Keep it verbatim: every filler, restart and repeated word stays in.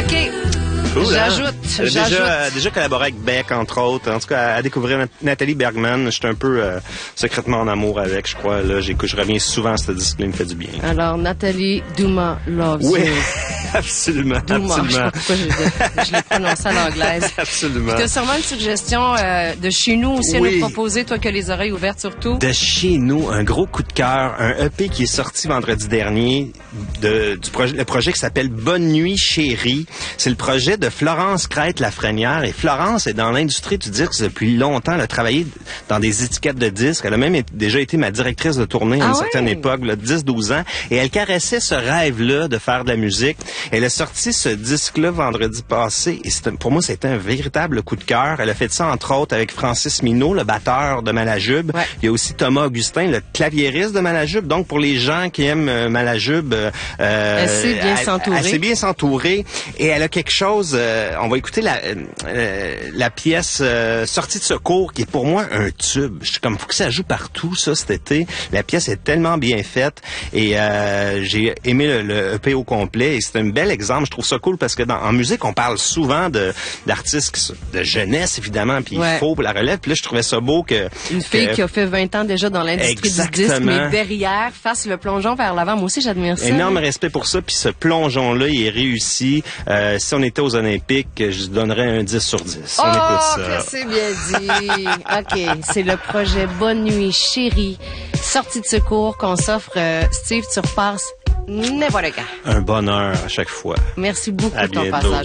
OK. Cool, J'ajoute, hein? Elle a j'ajoute. déjà, déjà collaboré avec Beck, entre autres. En tout cas, à découvrir Nathalie Bergman. Je suis un peu euh, secrètement en amour avec, je crois. Là, j'écoute, je reviens souvent à ce disque-là, il me fait du bien. Alors, Nathalie Douma Loves Oui, You. absolument, Douma, absolument. je sais pas pourquoi je, je l'ai prononcé à l'anglaise. Absolument. Tu as sûrement une suggestion euh, de chez nous aussi Oui. à nous proposer, toi qui as les oreilles ouvertes surtout. De chez nous, un gros coup de cœur, un E P qui est sorti vendredi dernier, de, du projet, le projet qui s'appelle Bonne Nuit Chérie. C'est le projet de Florence Crête-Lafrenière. Et Florence est dans l'industrie du disque depuis longtemps. Elle a travaillé dans des étiquettes de disques. Elle a même été, déjà été ma directrice de tournée à Ah une oui? certaine époque, là, dix douze ans. Et elle caressait ce rêve-là de faire de la musique. Elle a sorti ce disque-là vendredi passé. Et c'est un, pour moi, c'était un véritable coup de cœur. Elle a fait ça, entre autres, avec Francis Minot, le batteur de Malajube. Ouais. Il y a aussi Thomas Augustin, le claviériste de Malajube. Donc, pour les gens qui aiment euh, Malajube, euh, Elle sait bien elle- s'entourer. Elle sait bien s'entourer. Et elle a quelque chose... euh, on va écouter la, euh, la pièce euh, Sortie de secours, qui est pour moi un tube. Je suis comme, faut que ça joue partout, ça, cet été. La pièce est tellement bien faite. Et euh, j'ai aimé le, le E P au complet. Et c'est un bel exemple. Je trouve ça cool parce que dans, en musique, on parle souvent de d'artistes qui sont- de jeunesse, évidemment, puis Ouais. il faut pour la relève. Puis là, je trouvais ça beau que... Une fille que- qui a fait vingt ans déjà dans l'industrie du disque, Exactement. mais derrière, fasse le plongeon vers l'avant. Moi aussi, j'admire ça. Énorme respect pour ça, puis ce plongeon-là, il est réussi. Euh, si on était aux Olympiques, je donnerais un dix sur dix. On Oh, écoute que ça. c'est bien dit. OK, c'est le projet Bonne Nuit Chérie, sortie de secours qu'on s'offre. Euh, Steve, tu repasses n'importe quand. Un bonheur à chaque fois. Merci beaucoup À de ton bientôt. passage.